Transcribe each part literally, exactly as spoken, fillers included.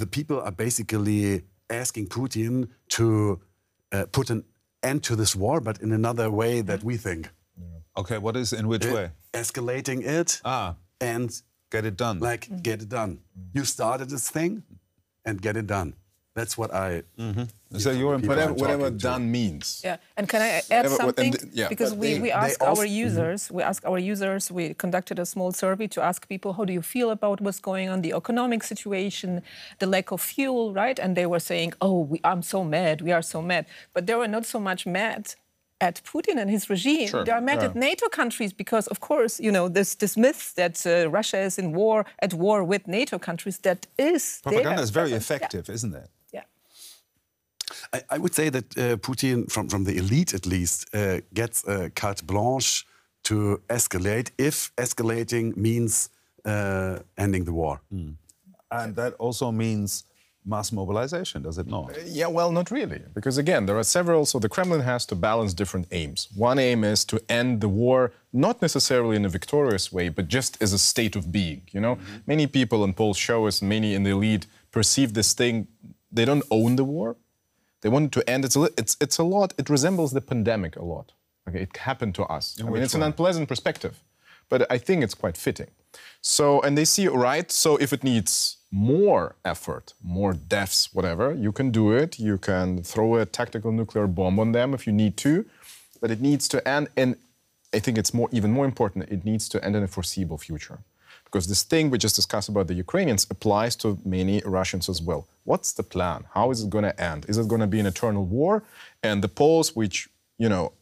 the people are basically asking Putin to uh, put an end to this war, but in another way that we think. Yeah. Okay, what is, in which uh, way? Escalating it ah. and get it done. Like, mm-hmm. get it done. Mm-hmm. You started this thing and get it done. That's what I... Mm-hmm. So you're whatever, whatever done means. Yeah, and can I add whatever, something? The, yeah. Because we, they, we ask our also, users, mm-hmm. we ask our users, we conducted a small survey to ask people, how do you feel about what's going on, the economic situation, the lack of fuel, right? And they were saying, oh, we, I'm so mad, we are so mad. But they were not so much mad at Putin and his regime. Sure. They are mad yeah. at NATO countries because, of course, you know, this, this myth that uh, Russia is in war, at war with NATO countries, that is propaganda there. is very effective, yeah. isn't it? Yeah. I, I would say that uh, Putin, from, from the elite at least, uh, gets a carte blanche to escalate if escalating means uh, ending the war. Mm. And that also means mass mobilization, does it not? Uh, yeah, well, not really. Because again, there are several, so the Kremlin has to balance different aims. One aim is to end the war, not necessarily in a victorious way, but just as a state of being, you know? Mm-hmm. Many people, and polls show us, many in the elite perceive this thing, they don't own the war. They want it to end. It's a, it's, it's a lot, it resembles the pandemic a lot. Okay, it happened to us. In I mean, it's one? an unpleasant perspective, but I think it's quite fitting. So, and they see, right, so if it needs more effort, more deaths, whatever, you can do it. You can throw a tactical nuclear bomb on them if you need to, but it needs to end, and I think it's more, even more important, it needs to end in a foreseeable future. Because this thing we just discussed about the Ukrainians applies to many Russians as well. What's the plan? How is it going to end? Is it going to be an eternal war? And the polls which, you know,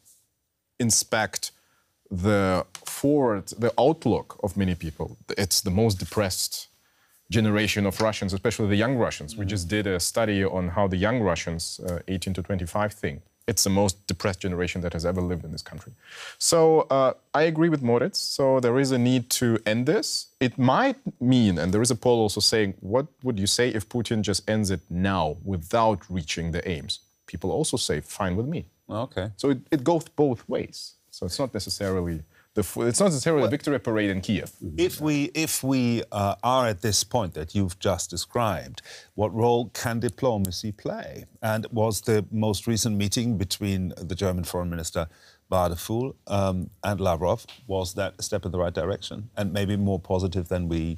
inspect the forward, the outlook of many people, it's the most depressed generation of Russians, especially the young Russians. Mm-hmm. We just did a study on how the young Russians, uh, eighteen to twenty-five, think. It's the most depressed generation that has ever lived in this country. So uh, I agree with Moritz. So there is a need to end this. It might mean, and there is a poll also saying, what would you say if Putin just ends it now without reaching the aims? People also say, fine with me. Okay. So it, it goes both ways. So it's not necessarily the it's not necessarily well, a victory parade in Kiev. If we if we uh, are at this point that you've just described, what role can diplomacy play? And was the most recent meeting between the German Foreign Minister Wadephul um, and Lavrov, was that a step in the right direction and maybe more positive than we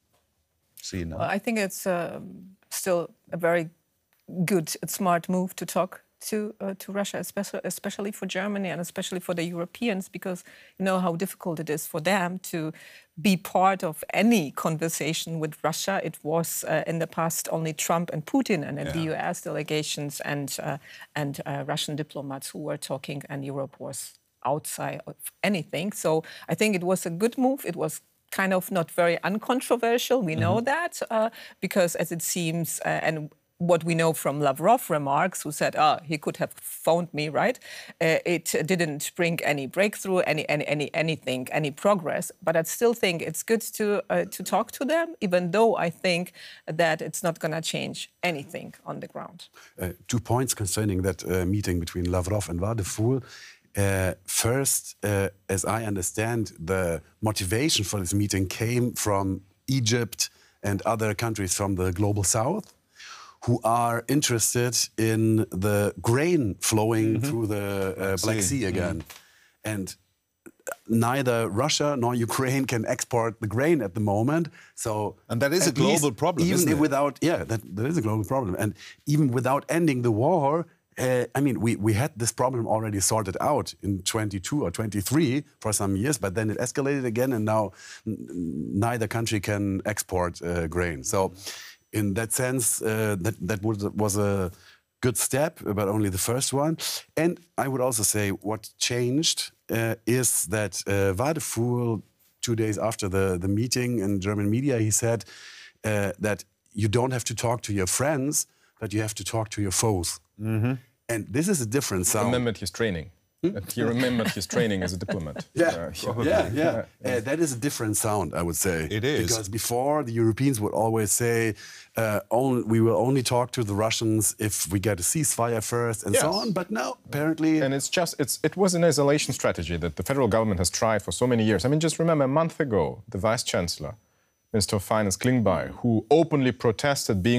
see now? Well, I think it's uh, still a very good, smart move to talk to uh, to Russia, especially especially for Germany and especially for the Europeans, because you know how difficult it is for them to be part of any conversation with Russia. It was uh, in the past only Trump and Putin, and yeah. the U S delegations and uh, and uh, Russian diplomats who were talking, and Europe was outside of anything. So I think it was a good move. It was kind of not very uncontroversial. We mm-hmm. know that uh, because, as it seems, uh, and what we know from Lavrov remarks, who said, ah, he could have phoned me, right? Uh, it didn't bring any breakthrough, any, any, any, anything, any progress. But I still think it's good to uh, to talk to them, even though I think that it's not going to change anything on the ground. Uh, two points concerning that uh, meeting between Lavrov and Wadephul. Uh, first, uh, as I understand, the motivation for this meeting came from Egypt and other countries from the global south, who are interested in the grain flowing mm-hmm. through the uh, Black Sea again. Mm-hmm. And neither Russia nor Ukraine can export the grain at the moment. So and that is a global problem, even isn't it? Without, yeah, that, that is a global problem. And even without ending the war, uh, I mean, we, we had this problem already sorted out in twenty-two or twenty-three for some years, but then it escalated again, and now n neither country can export uh, grain. So in that sense, uh, that, that was, was a good step, but only the first one. And I would also say what changed uh, is that uh, Wadephul, two days after the, the meeting in German media, he said uh, that you don't have to talk to your friends, but you have to talk to your foes. Mm-hmm. And this is a different sound. He remembered his training. Hmm? He remembered his training as a diplomat. Yeah, uh, yeah, yeah. yeah. Uh, that is a different sound, I would say. It is. Because before, the Europeans would always say, uh, only, we will only talk to the Russians if we get a ceasefire first, and yes. so on. But now, apparently... And it's just, it's, it was an isolation strategy that the federal government has tried for so many years. I mean, just remember, a month ago, the Vice-Chancellor, Minister of Finance Klingbeil, who openly protested being